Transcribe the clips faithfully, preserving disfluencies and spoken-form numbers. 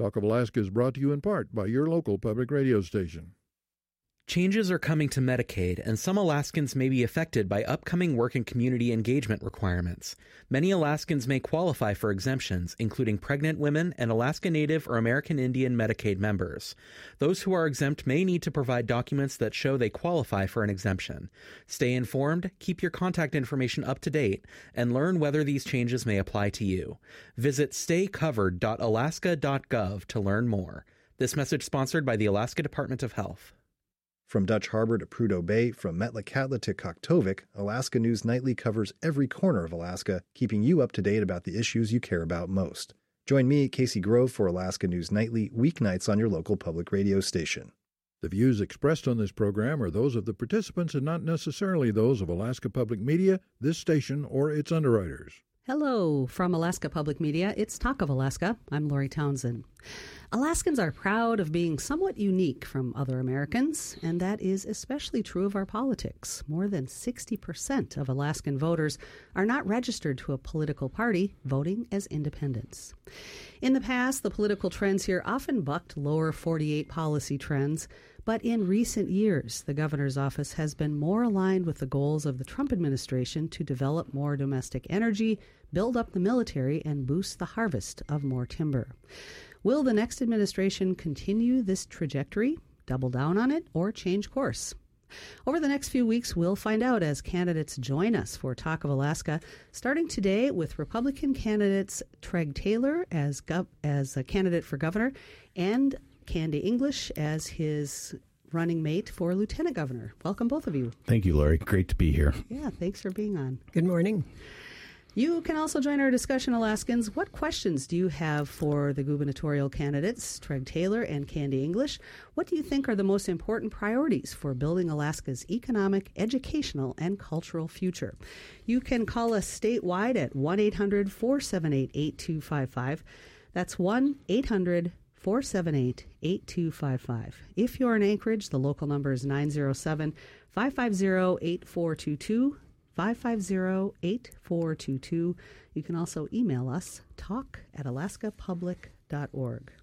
Talk of Alaska is brought to you in part by your local public radio station. Changes are coming to Medicaid, and some Alaskans may be affected by upcoming work and community engagement requirements. Many Alaskans may qualify for exemptions, including pregnant women and Alaska Native or American Indian Medicaid members. Those who are exempt may need to provide documents that show they qualify for an exemption. Stay informed, keep your contact information up to date, and learn whether these changes may apply to you. Visit stay covered dot alaska dot gov to learn more. This message sponsored by the Alaska Department of Health. From Dutch Harbor to Prudhoe Bay, from Metlakatla to Koktovik, Alaska News Nightly covers every corner of Alaska, keeping you up to date about the issues you care about most. Join me, Casey Grove, for Alaska News Nightly, weeknights on your local public radio station. The views expressed on this program are those of the participants and not necessarily those of Alaska Public Media, this station, or its underwriters. Hello, from Alaska Public Media, it's Talk of Alaska. I'm Lori Townsend. Alaskans are proud of being somewhat unique from other Americans, and that is especially true of our politics. More than sixty percent of Alaskan voters are not registered to a political party, voting as independents. In the past, the political trends here often bucked lower forty-eight policy trends, but in recent years, the governor's office has been more aligned with the goals of the Trump administration to develop more domestic energy, build up the military, and boost the harvest of more timber. Will the next administration continue this trajectory, double down on it, or change course? Over the next few weeks, we'll find out as candidates join us for Talk of Alaska, starting today with Republican candidates Treg Taylor as gov- as a candidate for governor and Candy English as his running mate for lieutenant governor. Welcome, both of you. Thank you, Lori. Great to be here. Yeah, thanks for being on. Good morning. You can also join our discussion, Alaskans. What questions do you have for the gubernatorial candidates, Treg Taylor and Candy English? What do you think are the most important priorities for building Alaska's economic, educational, and cultural future? You can call us statewide at one eight hundred four seven eight eight two five five. That's one eight hundred four seven eight eight two five five. If you're in Anchorage, the local number is nine zero seven five five zero eight four two two. five five zero eight four two two. You can also email us, talk at alaska public dot org.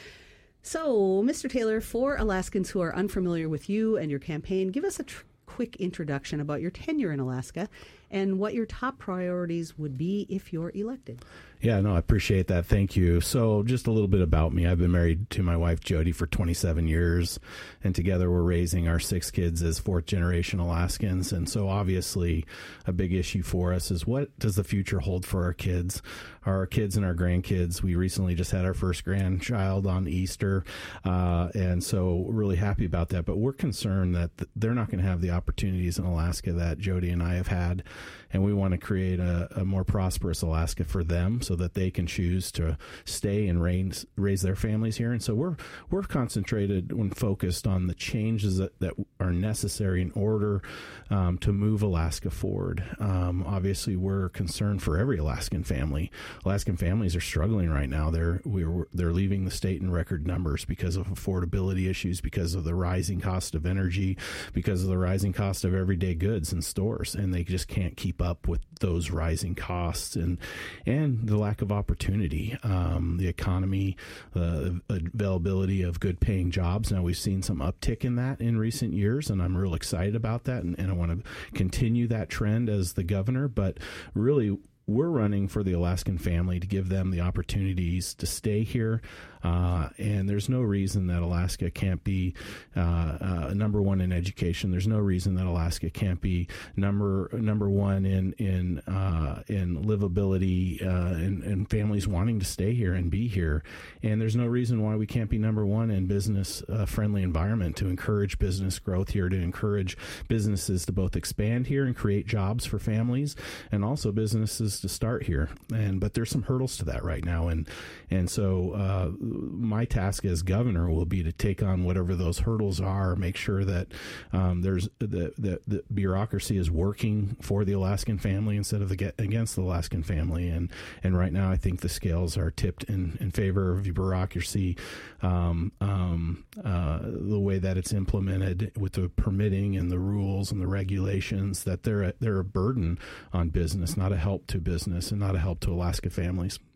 So, Mister Taylor, for Alaskans who are unfamiliar with you and your campaign, give us a tr- quick introduction about your tenure in Alaska and what your top priorities would be if you're elected. Yeah, no, I appreciate that. Thank you. So just a little bit about me. I've been married to my wife, Jody, for twenty-seven years, and together we're raising our six kids as fourth-generation Alaskans. And so obviously a big issue for us is what does the future hold for our kids, our kids and our grandkids. We recently just had our first grandchild on Easter, uh, and so really happy about that. But we're concerned that th- they're not going to have the opportunities in Alaska that Jody and I have had, and we want to create a, a more prosperous Alaska for them so that they can choose to stay and raise, raise their families here. And so we're we're concentrated and focused on the changes that, that are necessary in order um, to move Alaska forward. Um, obviously, we're concerned for every Alaskan family. Alaskan families are struggling right now. They're we're they're leaving the state in record numbers because of affordability issues, because of the rising cost of energy, because of the rising cost of everyday goods in stores, and they just can't keep up with those rising costs and and the lack of opportunity, um, the economy, uh, availability of good paying jobs. Now we've seen some uptick in that in recent years, and I'm real excited about that, and, and I want to continue that trend as the governor. But really, we're running for the Alaskan family to give them the opportunities to stay here. Uh, and there's no reason that Alaska can't be uh, uh, number one in education. There's no reason that Alaska can't be number number one in in uh, in livability uh, and, and families wanting to stay here and be here. And there's no reason why we can't be number one in business uh, friendly environment to encourage business growth here, to encourage businesses to both expand here and create jobs for families, and also businesses to start here. And but there's some hurdles to that right now, and and so. Uh, My task as governor will be to take on whatever those hurdles are, make sure that um, there's the, the, the bureaucracy is working for the Alaskan family instead of the, against the Alaskan family. And, and right now, I think the scales are tipped in, in favor of bureaucracy, um, um, uh, the way that it's implemented with the permitting and the rules and the regulations, that they're a, they're a burden on business, not a help to business and not a help to Alaska families.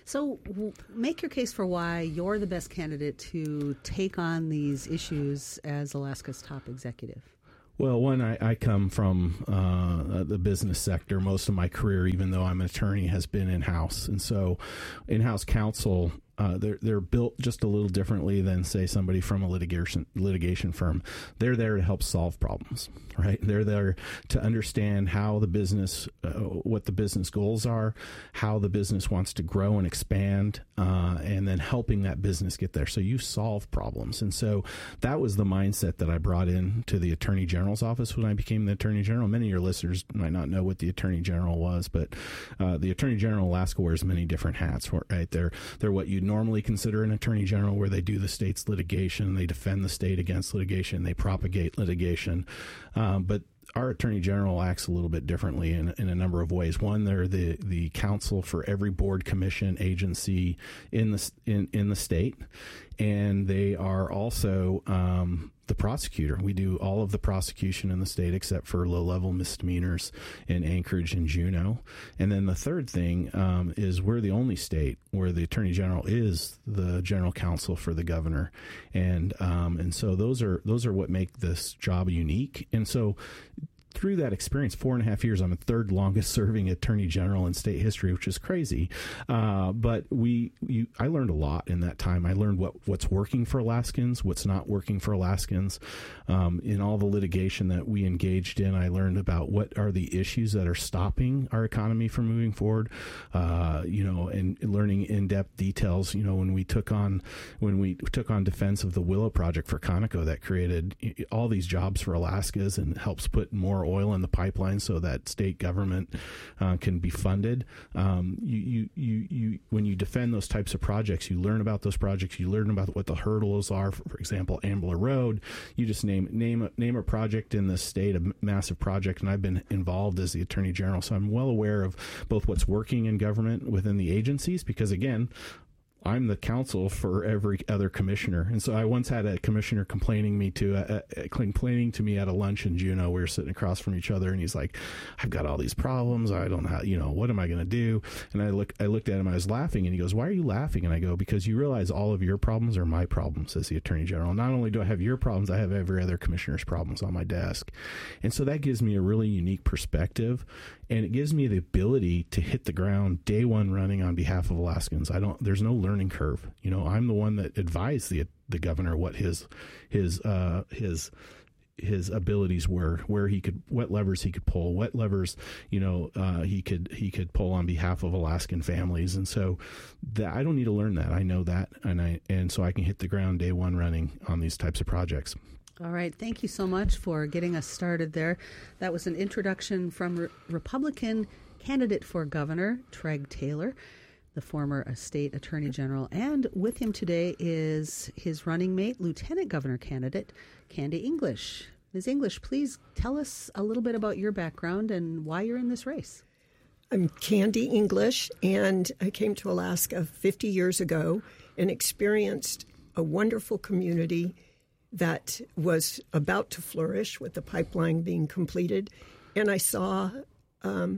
So w- make your case for why you're the best candidate to take on these issues as Alaska's top executive. Well, one, I, I come from uh, the business sector. Most of my career, even though I'm an attorney, has been in-house. And so in-house counsel, uh, they're, they're built just a little differently than, say, somebody from a litigation litigation firm. They're there to help solve problems, right? They're there to understand how the business, uh, what the business goals are, how the business wants to grow and expand, uh, and then helping that business get there. So you solve problems. And so that was the mindset that I brought in to the Attorney General's office when I became the Attorney General. Many of your listeners might not know what the Attorney General was, but uh, the Attorney General of Alaska wears many different hats, right? They're, they're what you normally consider an Attorney General, where they do the state's litigation, they defend the state against litigation, they propagate litigation. Um, but our Attorney General acts a little bit differently in, in a number of ways. One, they're the, the counsel for every board, commission, agency in the in, in the state, and they are also um, the prosecutor. We do all of the prosecution in the state except for low-level misdemeanors in Anchorage and Juneau. And then the third thing um, is we're the only state where the Attorney General is the general counsel for the governor, and um, and so those are those are what make this job unique. And so through that experience, four and a half years, I'm the third longest serving Attorney General in state history, which is crazy. Uh, but we, you, I learned a lot in that time. I learned what, what's working for Alaskans, what's not working for Alaskans. Um, in all the litigation that we engaged in, I learned about what are the issues that are stopping our economy from moving forward. Uh, you know, and learning in-depth details. You know, when we took on when we took on defense of the Willow Project for Conoco, that created all these jobs for Alaskans and helps put more oil in the pipeline so that state government uh, can be funded. Um, you, you, you, you, when you defend those types of projects, you learn about those projects. You learn about what the hurdles are. For, for example, Ambler Road. You just name name a, name a project in the state, a massive project, and I've been involved as the Attorney General, so I'm well aware of both what's working in government within the agencies, because again, I'm the counsel for every other commissioner. And so I once had a commissioner complaining me to uh, uh, complaining to me at a lunch in Juneau. We were sitting across from each other, and he's like, I've got all these problems. I don't know how, you know, what am I going to do? And I look, I looked at him, I was laughing, and he goes, why are you laughing? And I go, because you realize all of your problems are my problems as the Attorney General. Not only do I have your problems, I have every other commissioner's problems on my desk. And so that gives me a really unique perspective, and it gives me the ability to hit the ground day one running on behalf of Alaskans. I don't, there's no learning curve. You know, I'm the one that advised the the governor what his his uh, his his abilities were, where he could, what levers he could pull, what levers, you know, uh, he could he could pull on behalf of Alaskan families. And so that, I don't need to learn that. I know that, and I and so I can hit the ground day one running on these types of projects. All right. Thank you so much for getting us started there. That was an introduction from Re- Republican candidate for governor, Treg Taylor, the former state attorney general. And with him today is his running mate, Lieutenant Governor candidate, Candy English. Miz English, please tell us a little bit about your background and why you're in this race. I'm Candy English, and I came to Alaska fifty years ago and experienced a wonderful community that was about to flourish with the pipeline being completed. And I saw um,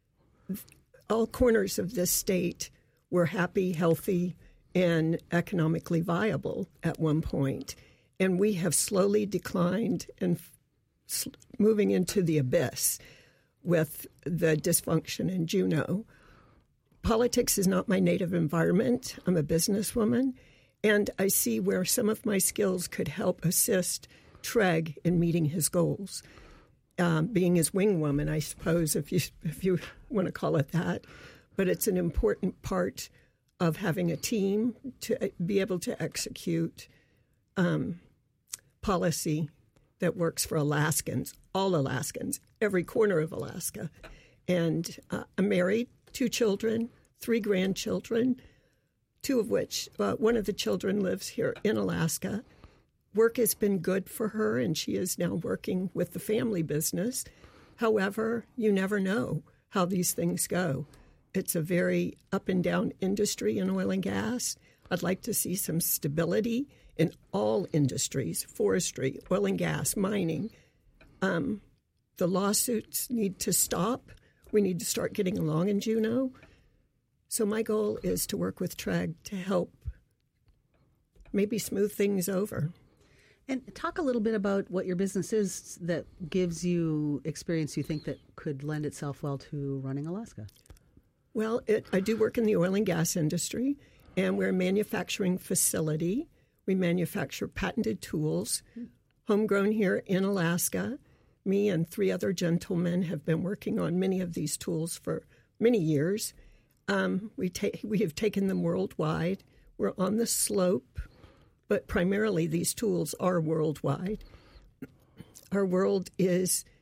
all corners of this state were happy, healthy, and economically viable at one point. And we have slowly declined and f- moving into the abyss with the dysfunction in Juneau. Politics is not my native environment. I'm a businesswoman, and I see where some of my skills could help assist Treg in meeting his goals. Um, being his wing woman, I suppose, if you if you want to call it that. But it's an important part of having a team to be able to execute um, policy that works for Alaskans, all Alaskans, every corner of Alaska. And uh, I'm married, two children, three grandchildren, two of which, uh, one of the children lives here in Alaska. Work has been good for her, and she is now working with the family business. However, you never know how these things go. It's a very up and down industry in oil and gas. I'd like to see some stability in all industries, forestry, oil and gas, mining. Um, the lawsuits need to stop. We need to start getting along in Juneau. So my goal is to work with T R E G to help maybe smooth things over. And talk a little bit about what your business is that gives you experience you think that could lend itself well to running Alaska. Well, it, I do work in the oil and gas industry, and we're a manufacturing facility. We manufacture patented tools, homegrown here in Alaska. Me and three other gentlemen have been working on many of these tools for many years. Um, we, ta- we have taken them worldwide. We're on the slope, but primarily these tools are worldwide. Our world is